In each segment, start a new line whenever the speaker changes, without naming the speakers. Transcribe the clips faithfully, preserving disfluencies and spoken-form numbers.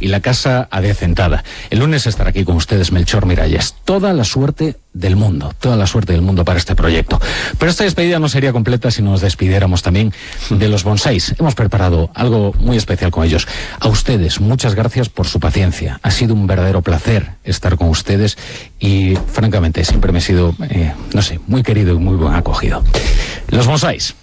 y la casa adecentada. El lunes estará aquí con ustedes Melchor Miralles. Toda la suerte del mundo, toda la suerte del mundo para este proyecto. Pero esta despedida no sería completa si nos despidiéramos también de los bonsáis. Hemos preparado algo muy especial con ellos. A ustedes, muchas gracias por su paciencia. Ha sido un verdadero placer estar con ustedes y, francamente, siempre me he sido, eh, no sé, muy querido y muy buen acogido. Los bonsáis.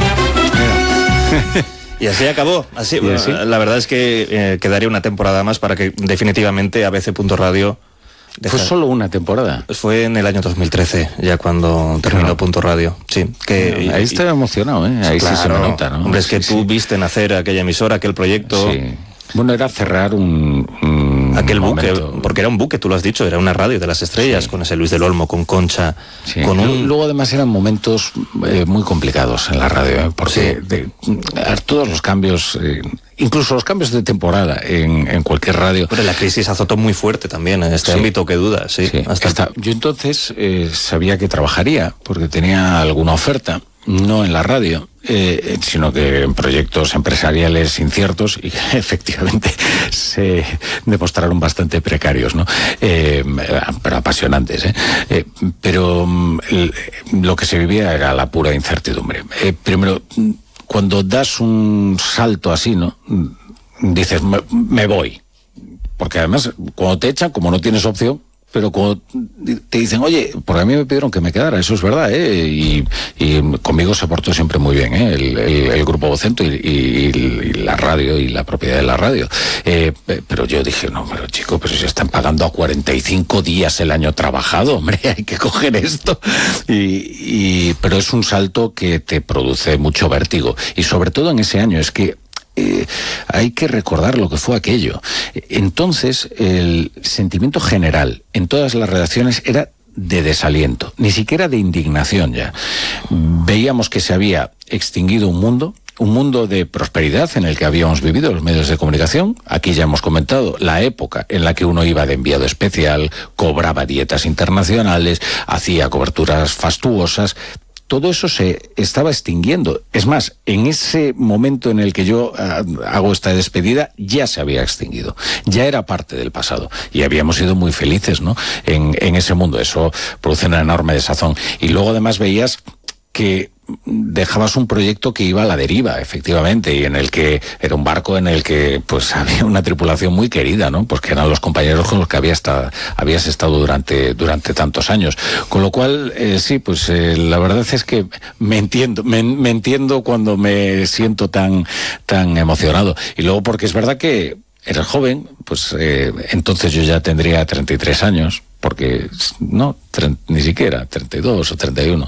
Y así acabó. Así, bueno, así? La verdad es que eh, quedaría una temporada más para que definitivamente A B C punto Radio...
Deja... ¿Fue solo una temporada?
Fue en el año dos mil trece, ya cuando terminó claro. Punto Radio. Sí, que
y, ahí estaba emocionado, ¿eh? Ahí claro, sí se me nota, ¿no?
Hombre, es que
sí,
tú
sí.
viste nacer aquella emisora, aquel proyecto.
Sí. Bueno, era cerrar un, un
aquel
momento.
buque, porque era un buque, tú lo has dicho, era una radio de las estrellas, sí. Con ese Luis del Olmo, con Concha,
sí.
con un...
Luego además eran momentos eh, muy complicados en la radio, ¿eh? Porque sí. de, todos los cambios, eh, incluso los cambios de temporada en, en cualquier radio...
Pero la crisis azotó muy fuerte también en este sí. ámbito, que duda, sí.
sí.
Hasta
Hasta, yo entonces eh, sabía que trabajaría, porque tenía alguna oferta, no en la radio, eh, sino que en proyectos empresariales inciertos y que efectivamente se demostraron bastante precarios, ¿no? Eh, pero apasionantes, ¿eh? eh pero el, lo que se vivía era la pura incertidumbre. Eh, primero, cuando das un salto así, ¿no? Dices, me, me voy. Porque además, cuando te echan, como no tienes opción, pero cuando te dicen, oye, porque a mí me pidieron que me quedara, eso es verdad, ¿eh? Y, y conmigo se portó siempre muy bien, ¿eh? El, el, el Grupo Vocento y, y, y la radio y la propiedad de la radio. Eh, pero yo dije, no, pero chico, pero si están pagando a cuarenta y cinco días el año trabajado, hombre, hay que coger esto. Y, y, pero es un salto que te produce mucho vértigo. Y sobre todo en ese año, es que Eh, hay que recordar lo que fue aquello. Entonces, el sentimiento general en todas las redacciones era de desaliento, ni siquiera de indignación ya. Veíamos que se había extinguido un mundo, un mundo de prosperidad en el que habíamos vivido los medios de comunicación. Aquí ya hemos comentado la época en la que uno iba de enviado especial, cobraba dietas internacionales, hacía coberturas fastuosas. Todo eso se estaba extinguiendo. Es más, en ese momento en el que yo uh, hago esta despedida, ya se había extinguido. Ya era parte del pasado. Y habíamos sido muy felices, ¿no? En, en ese mundo. Eso produce una enorme desazón. Y luego además veías que dejabas un proyecto que iba a la deriva, efectivamente, y en el que era un barco en el que pues había una tripulación muy querida, ¿no? Pues que eran los compañeros con los que había estado, habías estado durante durante tantos años. Con lo cual, eh, sí, pues eh, la verdad es que me entiendo, me, me entiendo cuando me siento tan tan emocionado. Y luego porque es verdad que eres joven, pues eh, entonces yo ya tendría treinta y tres años, porque no, tre- ni siquiera, treinta y dos o treinta y uno.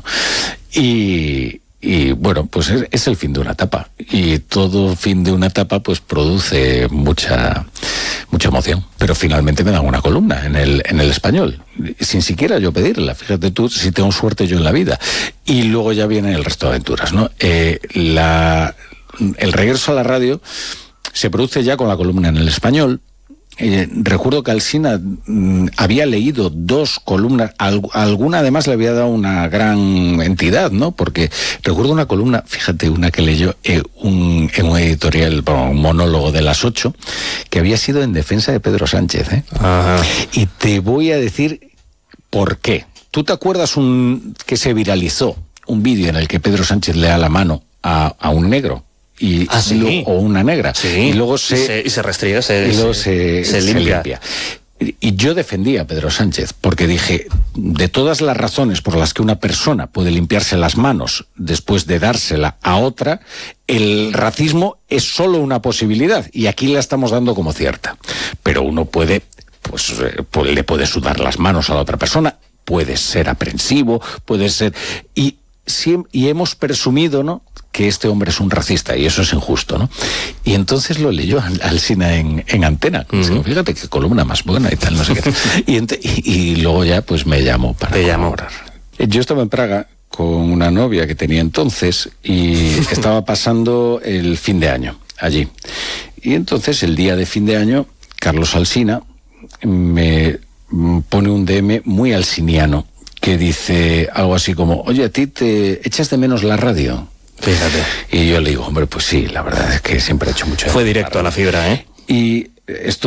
Y, y bueno, pues es, es el fin de una etapa. Y todo fin de una etapa pues produce mucha mucha emoción. Pero finalmente me dan una columna en el, en el Español, sin siquiera yo pedirla. Fíjate tú si tengo suerte yo en la vida. Y luego ya viene el resto de aventuras, ¿no? Eh, la, el regreso a la radio se produce ya con la columna en el Español. Eh, recuerdo que Alsina mm, había leído dos columnas, al, alguna además le había dado una gran entidad, ¿no? Porque recuerdo una columna, fíjate, una que leyó eh, un, en un editorial, bueno, un monólogo de las ocho, que había sido en defensa de Pedro Sánchez, ¿eh? Ajá. Y te voy a decir por qué. ¿Tú te acuerdas un que se viralizó un vídeo en el que Pedro Sánchez le da la mano a, a un negro? Y,
¿Ah, sí?
lo, o una negra,
sí.
y luego se,
y se, y se restriega, se,
y luego
se,
se,
se, se limpia.
limpia. Y yo defendía a Pedro Sánchez, porque dije, de todas las razones por las que una persona puede limpiarse las manos después de dársela a otra, el racismo es solo una posibilidad, y aquí la estamos dando como cierta. Pero uno puede, pues, pues le puede sudar las manos a la otra persona, puede ser aprensivo, puede ser... Y, y hemos presumido, ¿no?, que este hombre es un racista, y eso es injusto, ¿no? Y entonces lo leyó Alsina en, en Antena. Uh-huh. Fíjate qué columna más buena y tal, no sé qué. Y, ent- y, y luego ya pues me llamó para
Te llamó.
colaborar. Yo estaba en Praga con una novia que tenía entonces y estaba pasando el fin de año allí. Y entonces el día de fin de año, Carlos Alsina me pone un D M muy alsiniano que dice algo así como, oye, ¿a ti te echas de menos la radio?
Fíjate.
Y yo le digo, hombre, pues sí, la verdad es que siempre he hecho mucho.
Fue directo a la fibra, ¿eh?
Y esto